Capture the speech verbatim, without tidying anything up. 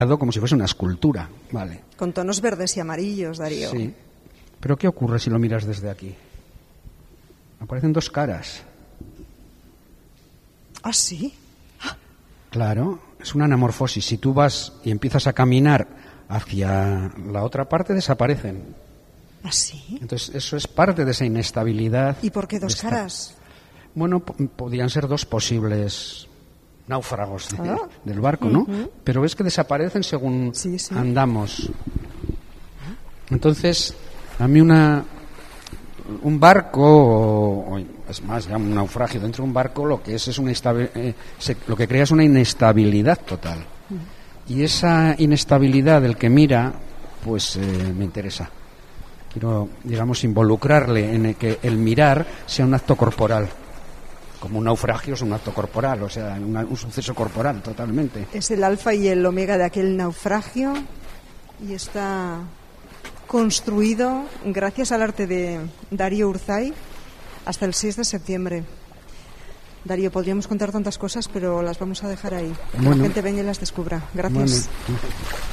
como si fuese una escultura, vale. Con tonos verdes y amarillos, Darío. Sí. Pero ¿qué ocurre si lo miras desde aquí? Aparecen dos caras. ¿Ah, sí? Claro, es una anamorfosis. Si tú vas y empiezas a caminar hacia la otra parte, desaparecen. ¿Ah, sí? Entonces, eso es parte de esa inestabilidad. ¿Y por qué dos esta... caras? Bueno, p- podrían ser dos posibles náufragos de, Ah. del barco, ¿no? Uh-huh. Pero ves que desaparecen según Sí, sí. andamos. Entonces, a mí una un barco, o, o es más, ya un naufragio dentro de un barco, lo que es es una instabi- eh, se, lo que crea es una inestabilidad total. Uh-huh. Y esa inestabilidad del que mira, pues eh, me interesa. Quiero, digamos, involucrarle en el que el mirar sea un acto corporal. Como un naufragio es un acto corporal, o sea, una, un suceso corporal totalmente. Es el alfa y el omega de aquel naufragio y está construido gracias al arte de Darío Urzay hasta el seis de septiembre. Darío, podríamos contar tantas cosas, pero las vamos a dejar ahí. Que bueno, la gente venga y las descubra. Gracias. Bueno.